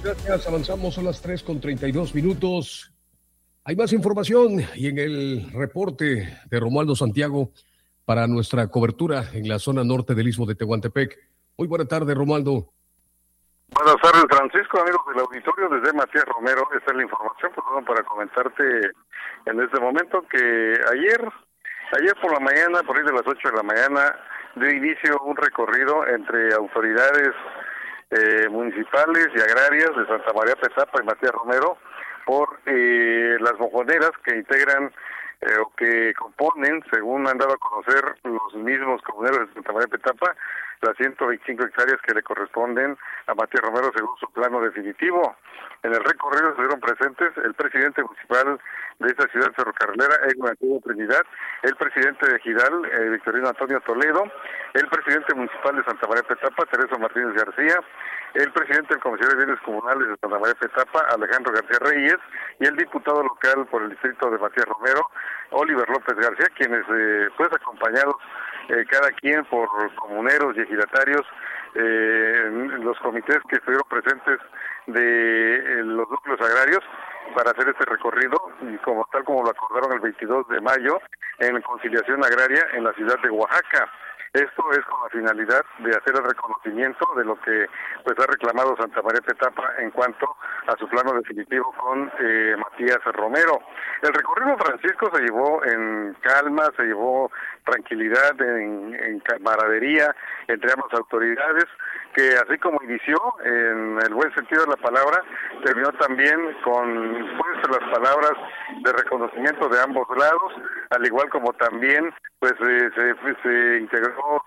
Gracias, avanzamos, son las 3:32. Hay más información y en el reporte de Romualdo Santiago para nuestra cobertura en la zona norte del Istmo de Tehuantepec. Muy buena tarde, Romualdo. Buenas tardes, Francisco, amigos del auditorio, desde Matías Romero. Esta es la información, para comentarte en este momento que ayer por la mañana, por ahí de las 8 de la mañana, dio inicio un recorrido entre autoridades municipales y agrarias de Santa María Petapa y Matías Romero por las mojoneras que integran o que componen, según han dado a conocer los mismos comuneros de Santa María Petapa, las 125 hectáreas que le corresponden a Matías Romero según su plano definitivo. En el recorrido estuvieron presentes el presidente municipal de esta ciudad ferrocarrilera, Edwin Antonio Trinidad, el presidente de Gidal, Victorino Antonio Toledo, el presidente municipal de Santa María Petapa, Teresa Martínez García, el presidente del Comisión de Bienes Comunales de Santa María Petapa, Alejandro García Reyes, y el diputado local por el distrito de Matías Romero, Oliver López García, quienes pues acompañados cada quien por comuneros y ejidatarios, los comités que estuvieron presentes de los núcleos agrarios para hacer este recorrido, y tal como lo acordaron el 22 de mayo en conciliación agraria en la ciudad de Oaxaca. Esto es con la finalidad de hacer el reconocimiento de lo que pues ha reclamado Santa María Petapa en cuanto a su plano definitivo con Matías Romero. El recorrido, Francisco, se llevó en calma, se llevó tranquilidad, en camaradería entre ambas autoridades, que así como inició en el buen sentido de la palabra, terminó también con pues las palabras de reconocimiento de ambos lados, al igual como también pues se integró,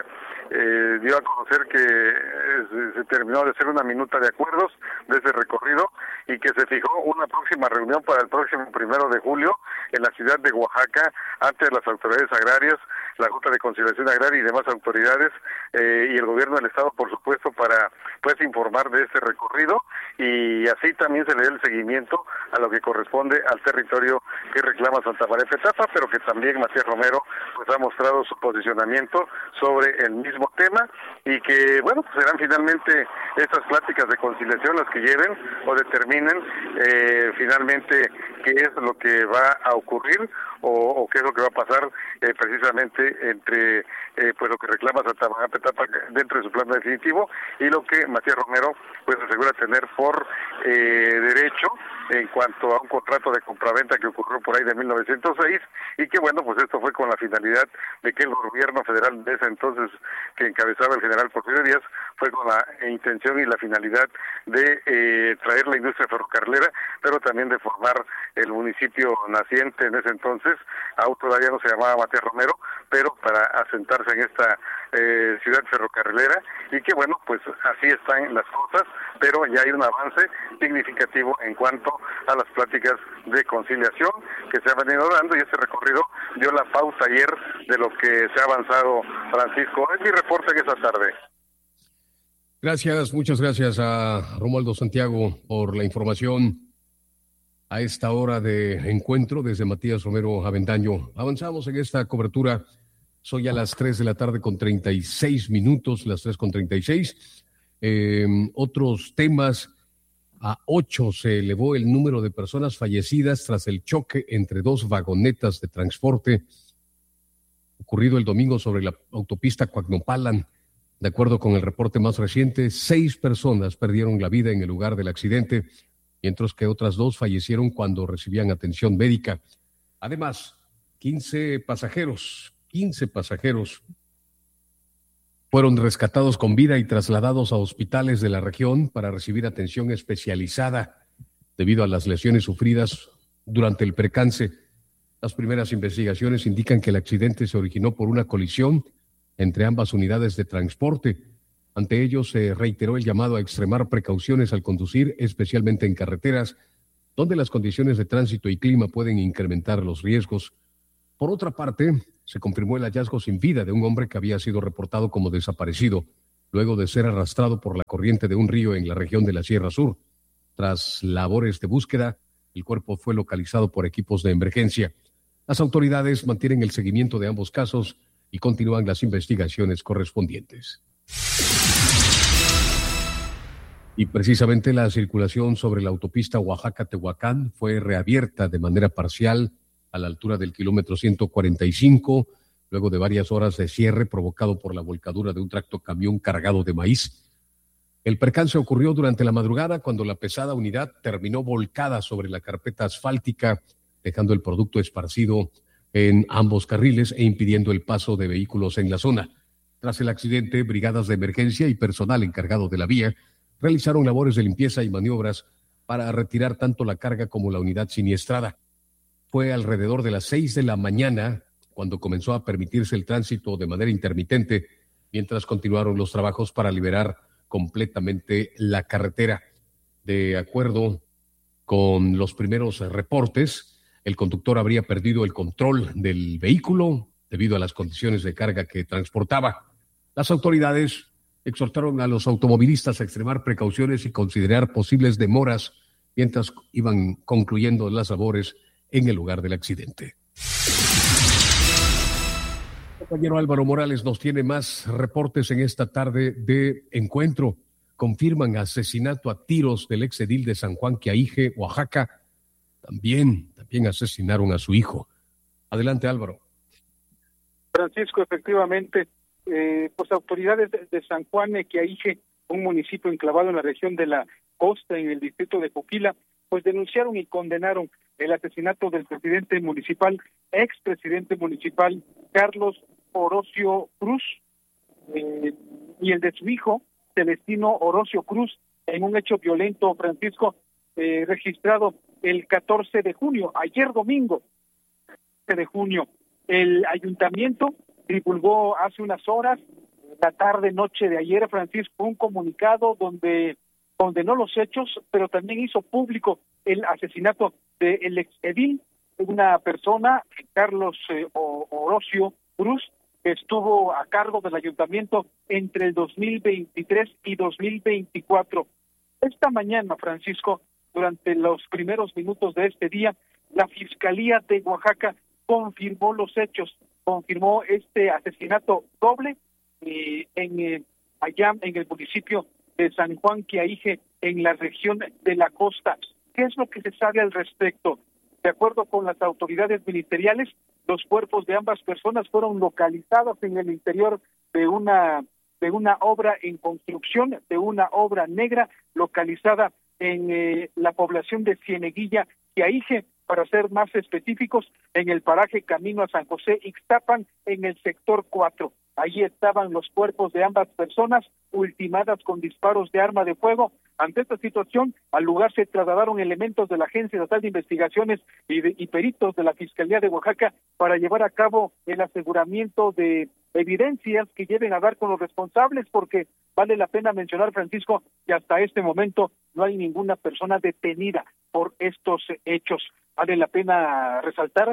se dio a conocer que se terminó de hacer una minuta de acuerdos de ese recorrido y que se fijó una próxima reunión para el próximo 1 de julio en la ciudad de Oaxaca ante las autoridades agrarias, la Junta de Conciliación Agraria y demás autoridades y el gobierno del estado, por supuesto, para pues informar de este recorrido, y así también se le dé el seguimiento a lo que corresponde al territorio que reclama Santa María Petapa, pero que también Matías Romero pues ha mostrado su posicionamiento sobre el mismo tema, y que bueno, pues serán finalmente estas pláticas de conciliación las que lleven o determinen finalmente qué es lo que va a ocurrir o qué es lo que va a pasar precisamente entre pues lo que reclama Santa María Petapa dentro de su plan definitivo y lo que Matías Romero pues asegura tener por derecho en cuanto a un contrato de compraventa que ocurrió por ahí de 1906, y que bueno, pues esto fue con la finalidad de que el gobierno federal de ese entonces, que encabezaba el general Porfirio Díaz, fue con la intención y la finalidad de traer la industria ferrocarrilera, pero también de formar el municipio naciente en ese entonces. Aún todavía no se llamaba Matías Romero, pero para asentarse en esta ciudad ferrocarrilera, y que bueno, pues así están las cosas, pero ya hay un avance significativo en cuanto a las pláticas de conciliación que se han venido dando, y este recorrido dio la pauta ayer de lo que se ha avanzado, Francisco. Es mi reporte en esta tarde. Gracias, muchas gracias a Romualdo Santiago por la información a esta hora de encuentro desde Matías Romero Avendaño. Avanzamos en esta cobertura. Soy a las 3:36, las 3:36. Otros temas. A 8 se elevó el número de personas fallecidas tras el choque entre dos vagonetas de transporte ocurrido el domingo sobre la autopista Coacnopalan. De acuerdo con el reporte más reciente, 6 personas perdieron la vida en el lugar del accidente, mientras que otras 2 fallecieron cuando recibían atención médica. Además, 15 pasajeros fueron rescatados con vida y trasladados a hospitales de la región para recibir atención especializada debido a las lesiones sufridas durante el percance. Las primeras investigaciones indican que el accidente se originó por una colisión entre ambas unidades de transporte. Ante ello, se reiteró el llamado a extremar precauciones al conducir, especialmente en carreteras, donde las condiciones de tránsito y clima pueden incrementar los riesgos. Por otra parte, se confirmó el hallazgo sin vida de un hombre que había sido reportado como desaparecido, luego de ser arrastrado por la corriente de un río en la región de la Sierra Sur. Tras labores de búsqueda, el cuerpo fue localizado por equipos de emergencia. Las autoridades mantienen el seguimiento de ambos casos y continúan las investigaciones correspondientes. Y precisamente la circulación sobre la autopista Oaxaca-Tehuacán fue reabierta de manera parcial a la altura del kilómetro 145, luego de varias horas de cierre provocado por la volcadura de un tractocamión cargado de maíz. El percance ocurrió durante la madrugada cuando la pesada unidad terminó volcada sobre la carpeta asfáltica, dejando el producto esparcido en ambos carriles e impidiendo el paso de vehículos en la zona. Tras el accidente, brigadas de emergencia y personal encargado de la vía realizaron labores de limpieza y maniobras para retirar tanto la carga como la unidad siniestrada. Fue alrededor de las 6 de la mañana cuando comenzó a permitirse el tránsito de manera intermitente, mientras continuaron los trabajos para liberar completamente la carretera. De acuerdo con los primeros reportes, el conductor habría perdido el control del vehículo debido a las condiciones de carga que transportaba. Las autoridades exhortaron a los automovilistas a extremar precauciones y considerar posibles demoras mientras iban concluyendo las labores en el lugar del accidente. El compañero Álvaro Morales nos tiene más reportes en esta tarde de encuentro. Confirman asesinato a tiros del exedil de San Juan Quiaije, Oaxaca. También asesinaron a su hijo. Adelante, Álvaro. Francisco, efectivamente, pues autoridades de San Juan Quiaije, un municipio enclavado en la región de la costa, en el distrito de Coquila, pues denunciaron y condenaron el asesinato del presidente municipal, expresidente municipal, Carlos Orocio Cruz, y el de su hijo, Celestino Orocio Cruz, en un hecho violento, Francisco, registrado el 14 de junio, ayer domingo, de junio. El ayuntamiento divulgó hace unas horas, la tarde-noche de ayer, Francisco, un comunicado donde condenó los hechos, pero también hizo público el asesinato del exedil, una persona, Carlos Orocio Cruz, que estuvo a cargo del ayuntamiento entre el 2023 y 2024. Esta mañana, Francisco, durante los primeros minutos de este día, la Fiscalía de Oaxaca confirmó los hechos, confirmó este asesinato doble allá en el municipio de San Juan Quiaije, en la región de la costa. ¿Qué es lo que se sabe al respecto? De acuerdo con las autoridades ministeriales, los cuerpos de ambas personas fueron localizados en el interior de una obra en construcción, de una obra negra localizada en la población de Cieneguilla, Quiaije, para ser más específicos, en el paraje Camino a San José Ixtapan, en el sector 4. Allí estaban los cuerpos de ambas personas, ultimadas con disparos de arma de fuego. Ante esta situación, al lugar se trasladaron elementos de la Agencia Estatal de Investigaciones y peritos de la Fiscalía de Oaxaca para llevar a cabo el aseguramiento de evidencias que lleven a dar con los responsables, porque vale la pena mencionar, Francisco, que hasta este momento no hay ninguna persona detenida por estos hechos. Vale la pena resaltar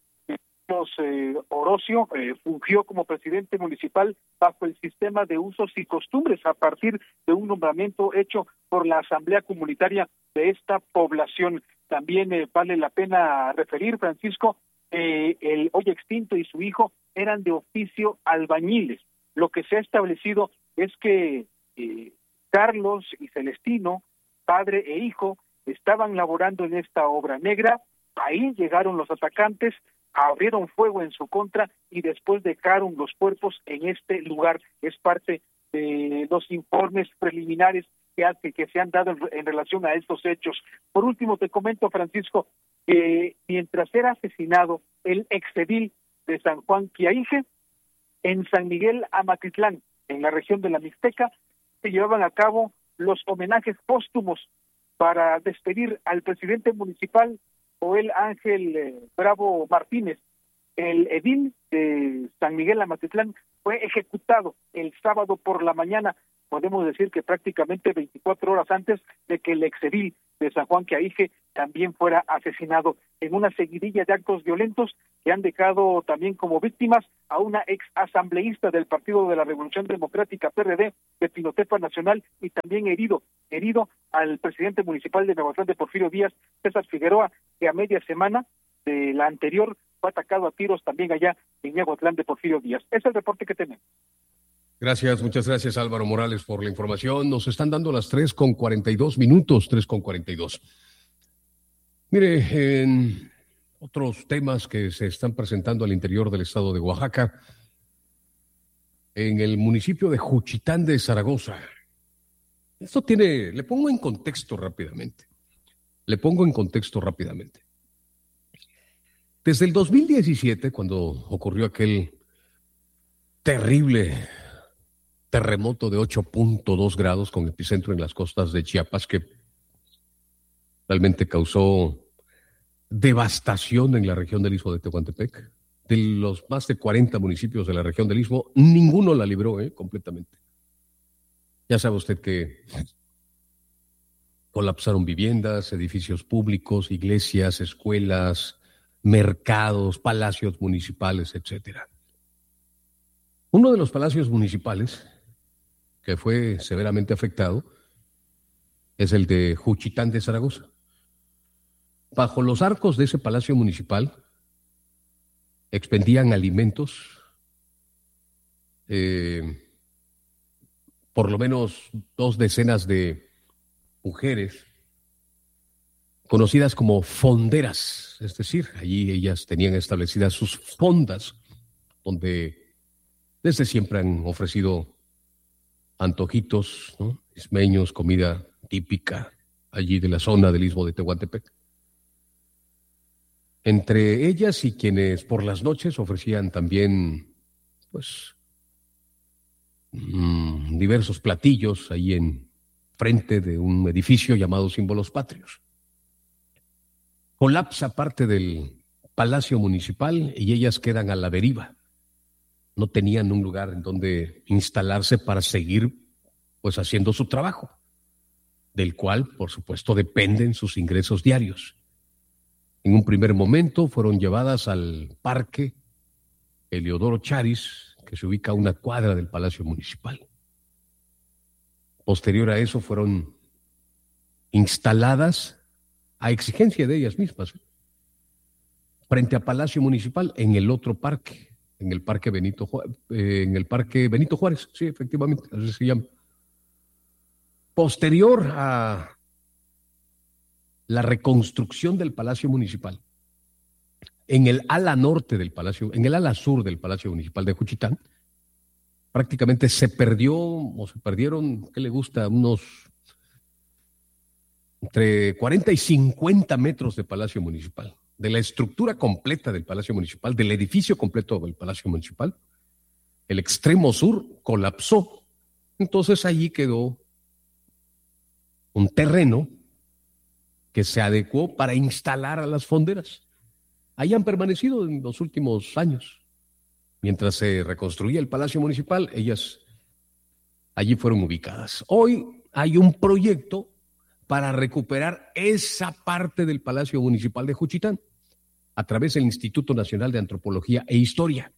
Orocio fungió como presidente municipal bajo el sistema de usos y costumbres a partir de un nombramiento hecho por la asamblea comunitaria de esta población. También vale la pena referir, Francisco, el hoy extinto y su hijo eran de oficio albañiles. Lo que se ha establecido es que Carlos y Celestino, padre e hijo, estaban laborando en esta obra negra. Ahí llegaron los atacantes, abrieron fuego en su contra y después dejaron los cuerpos en este lugar. Es parte de los informes preliminares que se han dado en relación a estos hechos. Por último, te comento, Francisco, que mientras era asesinado el exedil de San Juan Quiaije, en San Miguel Amatitlán, en la región de la Mixteca, se llevaban a cabo los homenajes póstumos para despedir al presidente municipal Joel Ángel Bravo Martínez. El edil de San Miguel Amatitlán fue ejecutado el sábado por la mañana, podemos decir que prácticamente 24 horas antes de que el exedil de San Juan Quiaije también fuera asesinado, en una seguidilla de actos violentos que han dejado también como víctimas a una ex asambleísta del Partido de la Revolución Democrática, PRD, de Pinotepa Nacional, y también herido al presidente municipal de Miahuatlán de Porfirio Díaz, César Figueroa, que a media semana de la anterior fue atacado a tiros también allá en Miahuatlán de Porfirio Díaz. Es el reporte que tenemos. Gracias, muchas gracias Álvaro Morales por la información. Nos están dando las 3:42 minutos, 3:42. Mire, en otros temas que se están presentando al interior del estado de Oaxaca, en el municipio de Juchitán de Zaragoza. Le pongo en contexto rápidamente. Desde el 2017, cuando ocurrió aquel terrible terremoto de 8.2 grados con epicentro en las costas de Chiapas, que realmente causó devastación en la región del Istmo de Tehuantepec. De los más de 40 municipios de la región del Istmo, ninguno la libró completamente. Ya sabe usted que colapsaron viviendas, edificios públicos, iglesias, escuelas, mercados, palacios municipales, etcétera. Uno de los palacios municipales que fue severamente afectado es el de Juchitán de Zaragoza. Bajo los arcos de ese palacio municipal expendían alimentos, por lo menos 2 decenas de mujeres conocidas como fonderas, es decir, allí ellas tenían establecidas sus fondas, donde desde siempre han ofrecido antojitos, ¿no? Ismeños, comida típica allí de la zona del Istmo de Tehuantepec. Entre ellas y quienes por las noches ofrecían también, pues, diversos platillos ahí en frente de un edificio llamado Símbolos Patrios. Colapsa parte del Palacio Municipal y ellas quedan a la deriva. No tenían un lugar en donde instalarse para seguir, pues, haciendo su trabajo, del cual, por supuesto, dependen sus ingresos diarios. En un primer momento fueron llevadas al Parque Eleodoro Charis, que se ubica a 1 cuadra del Palacio Municipal. Posterior a eso fueron instaladas a exigencia de ellas mismas, frente a Palacio Municipal, en el otro parque, en el Parque Benito Juárez, sí, efectivamente, así se llama. Posterior a la reconstrucción del Palacio Municipal, en el ala norte del Palacio, en el ala sur del Palacio Municipal de Juchitán, prácticamente se perdieron, ¿qué le gusta? Unos entre 40 y 50 metros de Palacio Municipal, de la estructura completa del Palacio Municipal, del edificio completo del Palacio Municipal. El extremo sur colapsó. Entonces allí quedó un terreno que se adecuó para instalar a las fonderas. Ahí han permanecido en los últimos años. Mientras se reconstruía el Palacio Municipal, ellas allí fueron ubicadas. Hoy hay un proyecto para recuperar esa parte del Palacio Municipal de Juchitán a través del Instituto Nacional de Antropología e Historia,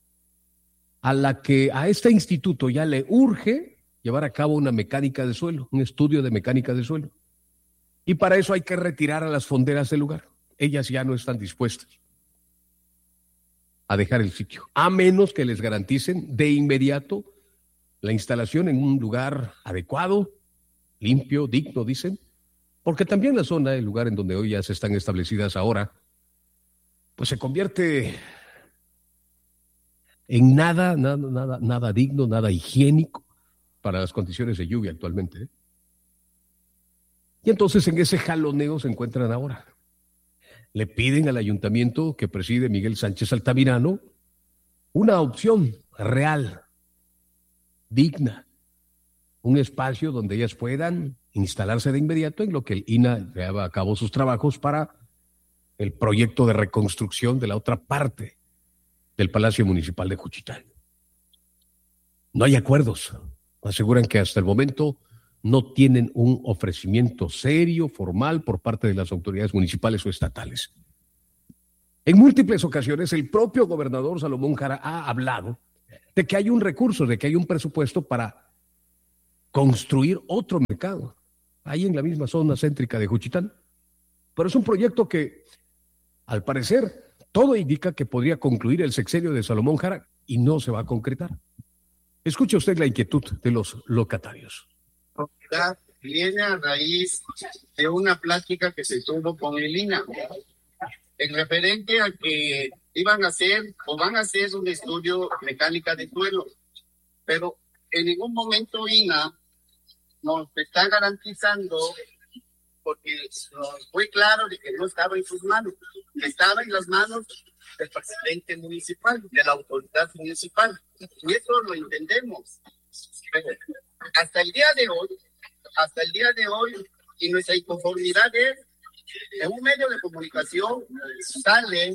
a este instituto ya le urge llevar a cabo una mecánica de suelo, un estudio de mecánica de suelo. Y para eso hay que retirar a las fonderas del lugar. Ellas ya no están dispuestas a dejar el sitio, a menos que les garanticen de inmediato la instalación en un lugar adecuado, limpio, digno, dicen, porque también la zona, el lugar en donde hoy ya se están establecidas ahora, pues se convierte en nada digno, nada higiénico para las condiciones de lluvia actualmente. Y entonces en ese jaloneo se encuentran ahora. Le piden al ayuntamiento que preside Miguel Sánchez Altamirano una opción real, digna, un espacio donde ellas puedan instalarse de inmediato en lo que el INAH lleva a cabo sus trabajos para el proyecto de reconstrucción de la otra parte del Palacio Municipal de Juchitán. No hay acuerdos. Aseguran que hasta el momento no tienen un ofrecimiento serio, formal, por parte de las autoridades municipales o estatales. En múltiples ocasiones, el propio gobernador Salomón Jara ha hablado de que hay un recurso, de que hay un presupuesto para construir otro mercado, ahí en la misma zona céntrica de Juchitán. Pero es un proyecto que, al parecer, todo indica que podría concluir el sexenio de Salomón Jara y no se va a concretar. Escuche usted la inquietud de los locatarios. Viene a raíz de una plática que se tuvo con el INAH en referente a que iban a hacer o van a hacer un estudio mecánica de suelo, pero en ningún momento INAH nos está garantizando, porque fue claro de que no estaba en sus manos, que estaba en las manos del presidente municipal, de la autoridad municipal, y eso lo entendemos. Pero hasta el día de hoy, y nuestra inconformidad es, en un medio de comunicación sale,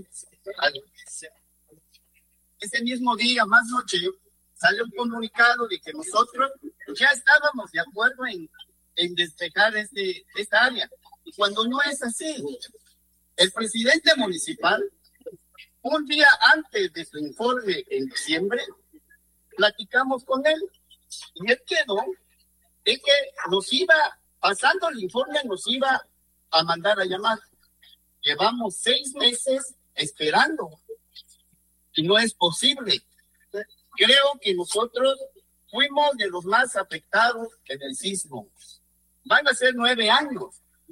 ese mismo día, más noche, sale un comunicado de que nosotros ya estábamos de acuerdo en despejar esta área, y cuando no es así. El presidente municipal, un día antes de su informe en diciembre, platicamos con él, y él quedó de que nos iba, pasando el informe, nos iba a mandar a llamar. Llevamos 6 meses esperando y no es posible. Creo que nosotros fuimos de los más afectados en el sismo. Van a ser 9 años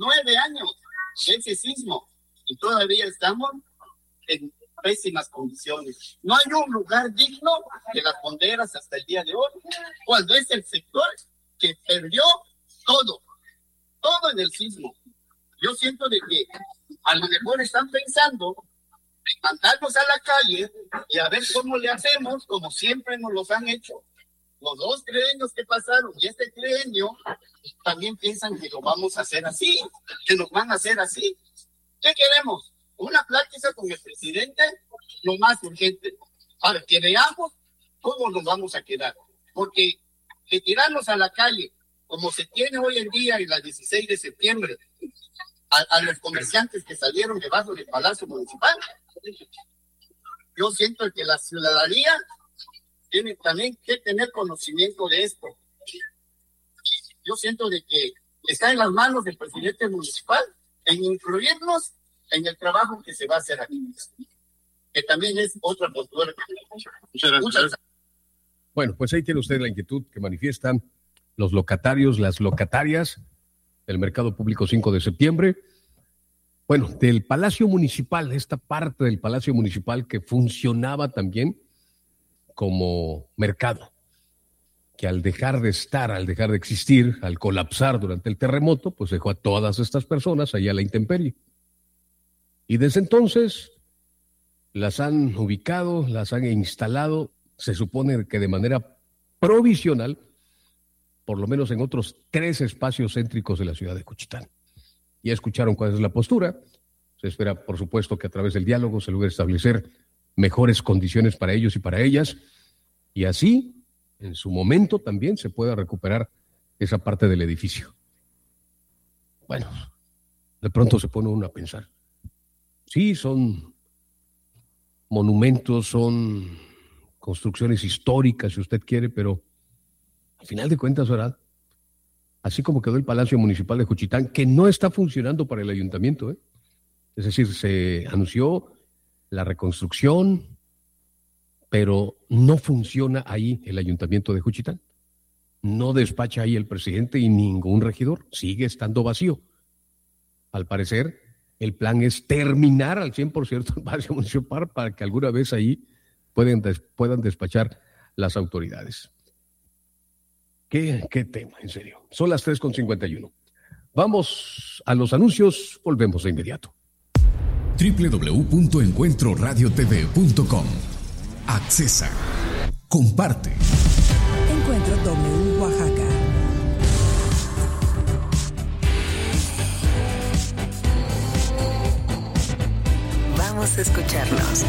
de ese sismo y todavía estamos en pésimas condiciones. No hay un lugar digno de las Honderas hasta el día de hoy, cuando es el sector que perdió todo en el sismo. Yo siento de que a lo mejor están pensando en mandarnos a la calle y a ver cómo le hacemos, como siempre nos los han hecho. Los 2 trienios que pasaron y este trienio también piensan que lo vamos a hacer así, que nos van a hacer así. ¿Qué queremos? Una plática con el presidente, lo más urgente, para que veamos cómo nos vamos a quedar. Porque que tirarnos a la calle, como se tiene hoy en día en la 16 de septiembre, a los comerciantes que salieron debajo del Palacio Municipal, yo siento que la ciudadanía tiene también que tener conocimiento de esto. Yo siento de que está en las manos del presidente municipal en incluirnos en el trabajo que se va a hacer aquí, que también es otra postura. Muchas gracias. Bueno, pues ahí tiene usted la inquietud que manifiestan los locatarios, las locatarias del Mercado Público 5 de septiembre. Bueno, del Palacio Municipal, esta parte del Palacio Municipal que funcionaba también como mercado, que al dejar de existir, al colapsar durante el terremoto, pues dejó a todas estas personas allá a la intemperie. Y desde entonces las han ubicado, las han instalado, se supone que de manera provisional, por lo menos en otros 3 espacios céntricos de la ciudad de Juchitán. Ya escucharon cuál es la postura. Se espera, por supuesto, que a través del diálogo se logre establecer mejores condiciones para ellos y para ellas, y así, en su momento también se pueda recuperar esa parte del edificio. Bueno, de pronto se pone uno a pensar. Sí, son monumentos, son construcciones históricas, si usted quiere, pero al final de cuentas, ¿verdad? Así como quedó el Palacio Municipal de Juchitán, que no está funcionando para el ayuntamiento, ¿eh? Es decir, se anunció la reconstrucción, pero no funciona ahí el ayuntamiento de Juchitán. No despacha ahí el presidente y ningún regidor, sigue estando vacío. Al parecer, el plan es terminar al 100% el Palacio Municipal para que alguna vez ahí puedan despachar las autoridades. ¿Qué tema, en serio? Son las 3:51. Vamos a los anuncios, volvemos de inmediato. www.encuentroradiotv.com. Accesa. Comparte. Encuentro W Oaxaca. Vamos a escucharnos.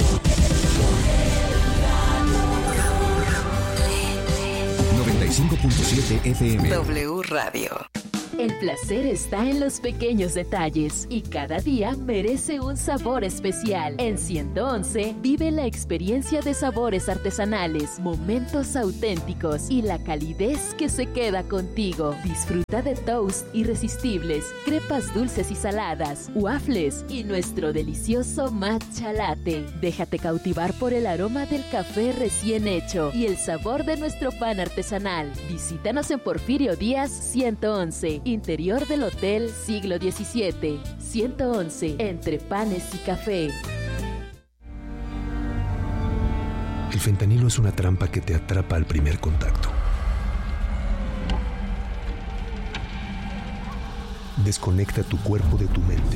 95.7 FM. W Radio. El placer está en los pequeños detalles y cada día merece un sabor especial. En 111 vive la experiencia de sabores artesanales, momentos auténticos y la calidez que se queda contigo. Disfruta Disfruta de toast irresistibles, crepas dulces y saladas, waffles y nuestro delicioso matcha latte. Déjate cautivar por el aroma del café recién hecho y el sabor de nuestro pan artesanal. Visítanos en Porfirio Díaz 111, interior del Hotel Siglo XVII. 111, entre panes y café. El fentanilo es una trampa que te atrapa al primer contacto. Desconecta tu cuerpo de tu mente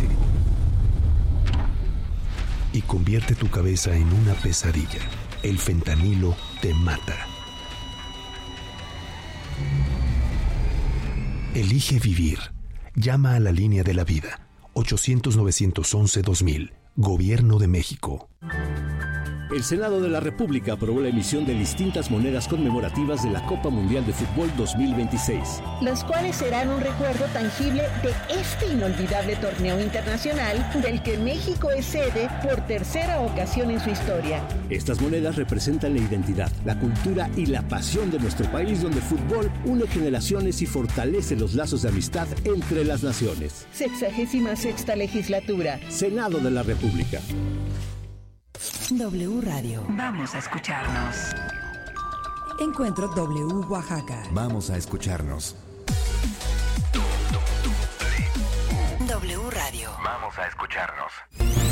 y convierte tu cabeza en una pesadilla. El fentanilo te mata. Elige vivir. Llama a la línea de la vida. 800-911-2000. Gobierno de México. El Senado de la República aprobó la emisión de distintas monedas conmemorativas de la Copa Mundial de Fútbol 2026. Los cuales serán un recuerdo tangible de este inolvidable torneo internacional del que México es sede por tercera ocasión en su historia. Estas monedas representan la identidad, la cultura y la pasión de nuestro país, donde el fútbol une generaciones y fortalece los lazos de amistad entre las naciones. 66ª legislatura. Senado de la República. W Radio. Vamos a escucharnos. Encuentro W Oaxaca. Vamos a escucharnos. W Radio. Vamos a escucharnos.